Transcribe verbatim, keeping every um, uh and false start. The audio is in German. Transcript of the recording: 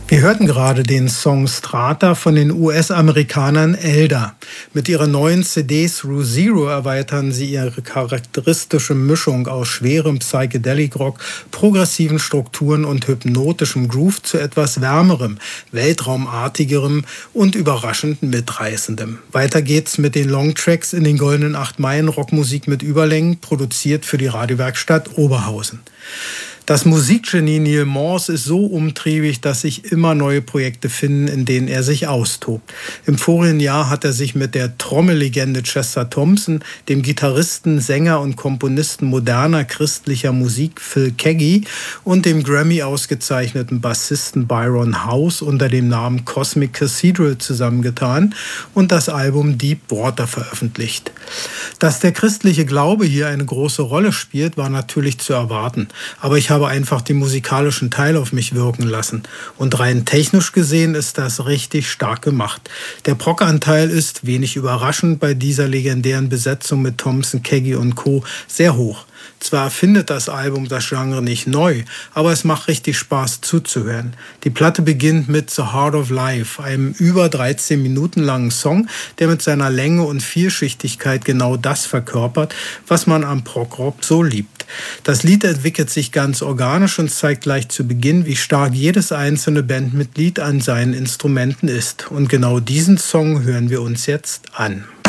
Wir hörten gerade den Song Strata von den U S-Amerikanern Elder. Mit ihrer neuen C D Through Zero erweitern sie ihre charakteristische Mischung aus schwerem Psychedelic-Rock, progressiven Strukturen und hypnotischem Groove zu etwas wärmerem, weltraumartigerem und überraschend mitreißendem. Weiter geht's mit den Longtracks in den goldenen acht Meilen Rockmusik mit Überlängen, produziert für die Radiowerkstatt Oberhausen. Das Musikgenie Neil Morse ist so umtriebig, dass sich immer neue Projekte finden, in denen er sich austobt. Im vorigen Jahr hat er sich mit der Trommellegende Chester Thompson, dem Gitarristen, Sänger und Komponisten moderner christlicher Musik Phil Keaggy und dem Grammy ausgezeichneten Bassisten Byron House unter dem Namen Cosmic Cathedral zusammengetan und das Album Deep Water veröffentlicht. Dass der christliche Glaube hier eine große Rolle spielt, war natürlich zu erwarten, aber ich habe einfach den musikalischen Teil auf mich wirken lassen. Und rein technisch gesehen ist das richtig stark gemacht. Der Prog-Anteil ist, wenig überraschend bei dieser legendären Besetzung mit Thompson, Keaggy und Co. sehr hoch. Zwar erfindet das Album das Genre nicht neu, aber es macht richtig Spaß zuzuhören. Die Platte beginnt mit The Heart of Life, einem über dreizehn Minuten langen Song, der mit seiner Länge und Vielschichtigkeit genau das verkörpert, was man am Prog-Rock so liebt. Das Lied entwickelt sich ganz organisch und zeigt gleich zu Beginn, wie stark jedes einzelne Bandmitglied an seinen Instrumenten ist. Und genau diesen Song hören wir uns jetzt an.